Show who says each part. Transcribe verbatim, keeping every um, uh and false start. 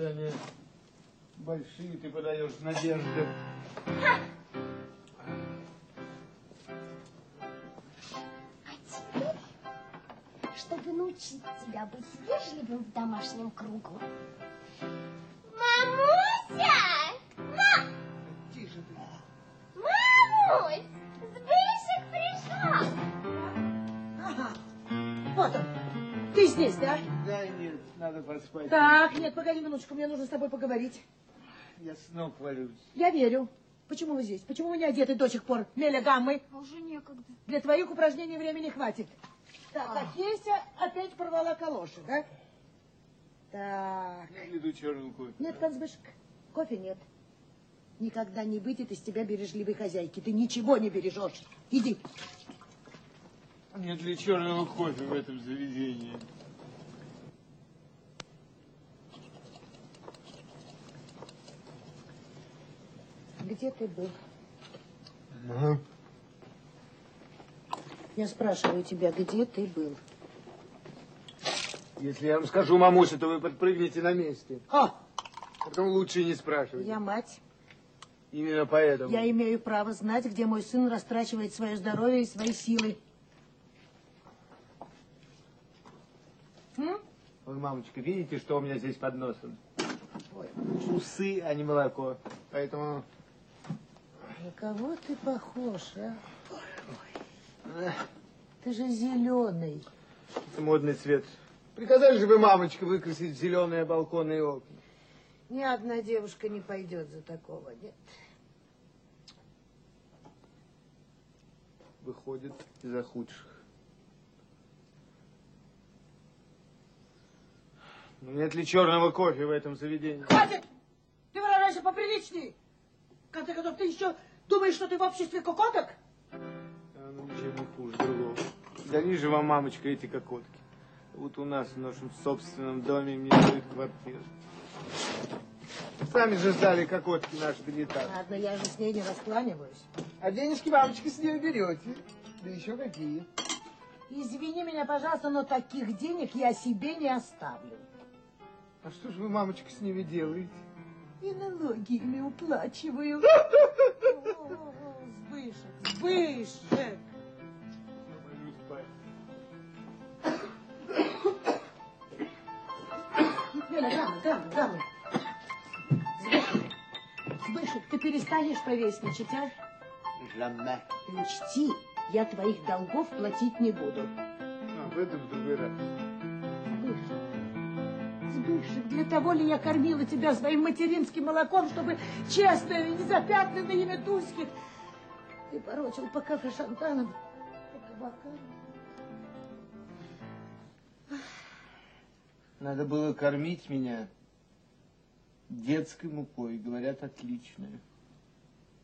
Speaker 1: испытания большие, ты подаешь надежды.
Speaker 2: Чтобы научить тебя быть вежливым в домашнем кругу. Мамуся! Ма...
Speaker 1: Тише ты.
Speaker 2: Мамусь! Сбышек пришел!
Speaker 3: Ага. Вот он. Ты здесь, да?
Speaker 1: Да, нет, надо поспать.
Speaker 3: Так, нет, погоди минуточку, мне нужно с тобой поговорить.
Speaker 1: Я с ног валюсь.
Speaker 3: Я верю. Почему вы здесь? Почему вы не одеты до сих пор? Меля гаммы.
Speaker 2: А уже некогда.
Speaker 3: Для твоих упражнений времени хватит. Так, а Хеся опять порвала калоши, да? Так.
Speaker 1: Я иду черным кофе.
Speaker 3: Нет, Консбышек, кофе нет. Никогда не выйдет из тебя бережливой хозяйки. Ты ничего не бережешь. Иди.
Speaker 1: Нет для черного кофе в этом заведении.
Speaker 3: Где ты был?
Speaker 1: Ага.
Speaker 3: Я спрашиваю тебя, где ты был?
Speaker 1: Если я вам скажу, мамуся, то вы подпрыгнете на месте.
Speaker 3: А!
Speaker 1: Потом лучше не спрашивать.
Speaker 3: Я мать.
Speaker 1: Именно поэтому.
Speaker 3: Я имею право знать, где мой сын растрачивает свое здоровье и свои силы. М?
Speaker 1: Ой, мамочка, видите, что у меня здесь под носом?
Speaker 3: Ой.
Speaker 1: Усы, а не молоко. Поэтому...
Speaker 3: На кого ты похож, а? Ой. Ты же зеленый.
Speaker 1: Это модный цвет. Приказали же вы, мамочка, выкрасить зеленые балконы и окна.
Speaker 3: Ни одна девушка не пойдет за такого, нет.
Speaker 1: Выходит из-за худших. Ну, нет ли черного кофе в этом заведении?
Speaker 3: Хватит! Ты выражайся поприличней. В конце концов, ты еще думаешь, что ты в обществе кокоток?
Speaker 1: А, ну, ничем не хуже другого. Дали же вам, мамочка, эти кокотки. Вот у нас в нашем собственном доме мне дают квартиру. Сами же сдали кокотки наш билетаж.
Speaker 3: Ладно, я же с ней не раскланиваюсь.
Speaker 1: А денежки, мамочка, с нее берете. Да еще какие.
Speaker 3: Извини меня, пожалуйста, но таких денег я себе не оставлю.
Speaker 1: А что же вы, мамочка, с ними делаете?
Speaker 3: И налоги ими уплачиваю. Сбышек, Сбышек. Ляля, дамы, дамы, дамы. Сбышек, Сбышек, ты перестанешь повесничать, а?
Speaker 1: Jamais.
Speaker 3: Ты учти, я твоих долгов платить не буду.
Speaker 1: А, в этом в другой раз.
Speaker 3: Сбышек, Сбышек, для того ли я кормила тебя своим материнским молоком, чтобы честное и незапятнанное имя Тульских ты порочил по кафе-шантанам, по кабакам.
Speaker 1: Надо было кормить меня детской мукой, говорят, отличная.